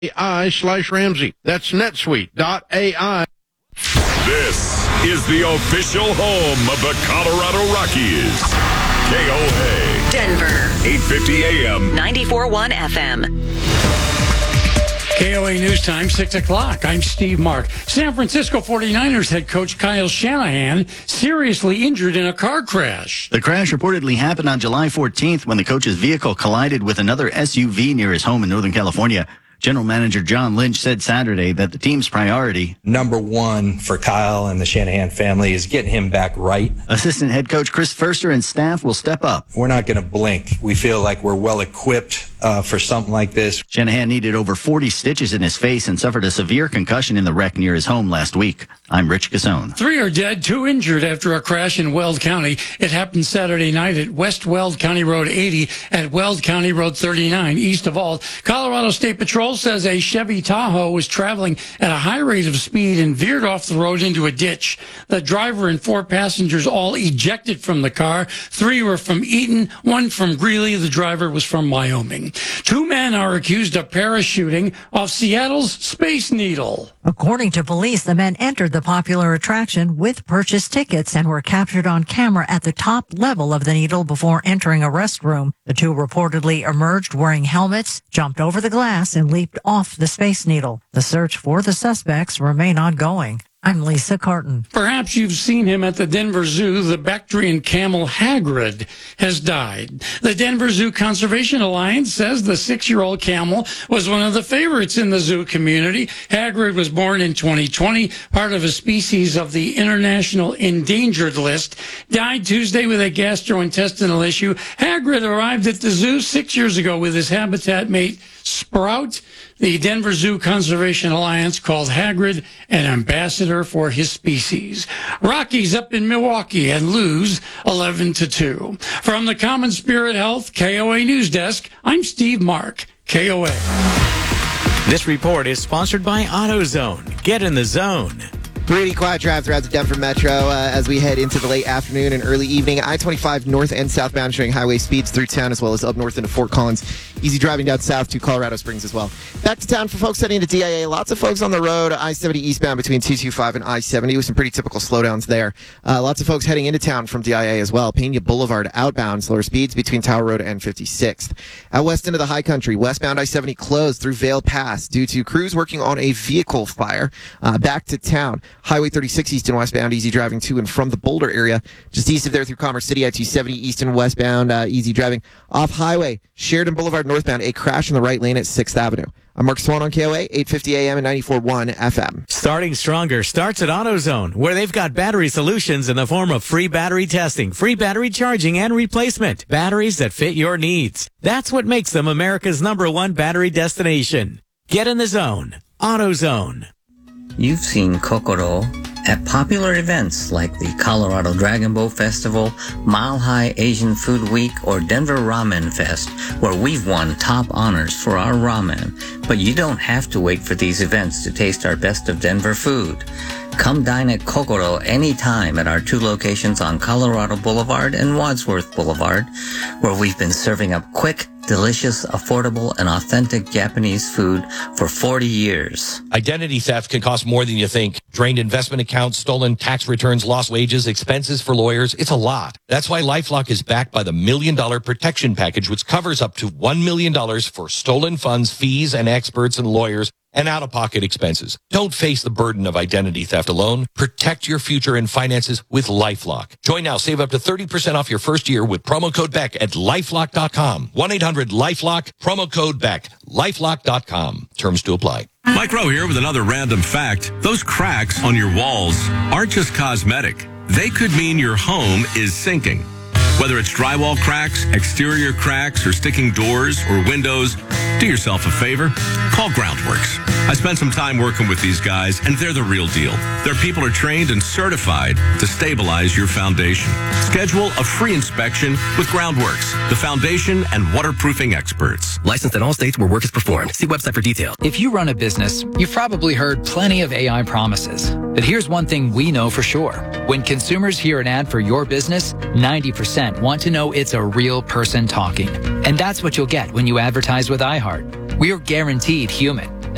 AI/Ramsey. That's netsuite.ai. This is the official home of the Colorado Rockies. KOA. Denver. 850 AM. 94.1 FM. KOA News Time, 6 o'clock. I'm Steve Mark. San Francisco 49ers head coach Kyle Shanahan seriously injured in a car crash. The crash reportedly happened on July 14th when the coach's vehicle collided with another SUV near his home in Northern California. General Manager John Lynch said Saturday that the team's priority, number one for Kyle and the Shanahan family, is getting him back right. Assistant head coach Chris Furster and staff will step up. We're not going to blink. We feel like we're well equipped for something like this. Shanahan needed over 40 stitches in his face and suffered a severe concussion in the wreck near his home last week. I'm Rich Casone. 3 are dead, 2 injured after a crash in Weld County. It happened Saturday night at West Weld County Road 80 at Weld County Road 39 east of Auld. Colorado State Patrol says a Chevy Tahoe was traveling at a high rate of speed and veered off the road into a ditch. The driver and 4 passengers all ejected from the car. 3 were from Eaton, 1 from Greeley. The driver was from Wyoming. 2 men are accused of parachuting off Seattle's Space Needle. According to police, the men entered the popular attraction with purchased tickets and were captured on camera at the top level of the Needle before entering a restroom. The 2 reportedly emerged wearing helmets, jumped over the glass, and leaped off the Space Needle. The search for the suspects remain ongoing. I'm Lisa Carton. Perhaps you've seen him at the Denver Zoo. The Bactrian camel Hagrid has died. The Denver Zoo Conservation Alliance says the 6-year-old camel was one of the favorites in the zoo community. Hagrid was born in 2020, part of a species of the International Endangered List. Died Tuesday with a gastrointestinal issue. Hagrid arrived at the zoo 6 years ago with his habitat mate, Sprout. The Denver Zoo Conservation Alliance called Hagrid an ambassador for his species. Rockies up in Milwaukee and lose 11-2. From the Common Spirit Health KOA News Desk, I'm Steve Mark, KOA. This report is sponsored by AutoZone. Get in the zone. Pretty quiet drive throughout the Denver Metro as we head into the late afternoon and early evening. I-25 north and southbound showing highway speeds through town as well as up north into Fort Collins. Easy driving down south to Colorado Springs as well. Back to town for folks heading to DIA. Lots of folks on the road. I-70 eastbound between 225 and I-70 with some pretty typical slowdowns there. Lots of folks heading into town from DIA as well. Pena Boulevard outbound. Slower speeds between Tower Road and 56th. Out west into the high country. Westbound I-70 closed through Vale Pass due to crews working on a vehicle fire. Back to town. Highway 36 east and westbound, easy driving to and from the Boulder area. Just east of there through Commerce City, I-270 east and westbound, easy driving. Off highway, Sheridan Boulevard northbound, a crash in the right lane at 6th Avenue. I'm Mark Swan on KOA, 850 AM and 94.1 FM. Starting stronger starts at AutoZone, where they've got battery solutions in the form of free battery testing, free battery charging, and replacement. Batteries that fit your needs. That's what makes them America's #1 battery destination. Get in the zone. AutoZone. You've seen Kokoro at popular events like the Colorado Dragon Boat Festival, Mile High Asian Food Week, or Denver Ramen Fest, where we've won top honors for our ramen. But you don't have to wait for these events to taste our best of Denver food. Come dine at Kokoro anytime at our 2 locations on Colorado Boulevard and Wadsworth Boulevard, where we've been serving up quick, delicious, affordable, and authentic Japanese food for 40 years. Identity theft can cost more than you think. Drained investment accounts, stolen tax returns, lost wages, expenses for lawyers. It's a lot. That's why LifeLock is backed by the $1 Million Protection Package, which covers up to $1 million for stolen funds, fees, and experts and lawyers, and out-of-pocket expenses. Don't face the burden of identity theft alone. Protect your future and finances with LifeLock. Join now. Save up to 30% off your first year with promo code BECK at LifeLock.com. 1-800-LifeLock, promo code BECK, LifeLock.com. Terms to apply. Mike Rowe here with another random fact. Those cracks on your walls aren't just cosmetic. They could mean your home is sinking. Whether it's drywall cracks, exterior cracks, or sticking doors or windows, do yourself a favor. Call Groundworks. I spent some time working with these guys, and they're the real deal. Their people are trained and certified to stabilize your foundation. Schedule a free inspection with Groundworks, the foundation and waterproofing experts. Licensed in all states where work is performed. See website for details. If you run a business, you've probably heard plenty of AI promises. But here's one thing we know for sure. When consumers hear an ad for your business, 90% want to know it's a real person talking. And that's what you'll get when you advertise with iHeart. We're guaranteed human.